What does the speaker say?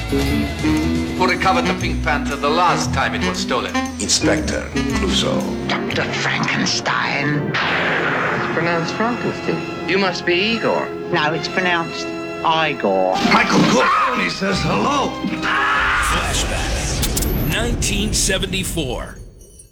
Who recovered the Pink Panther the last time it was stolen? Inspector Clouseau. Dr. Frankenstein. It's pronounced Frankenstein. You must be Igor. No, it's pronounced Igor. Michael Corleone says hello. Flashback. 1974.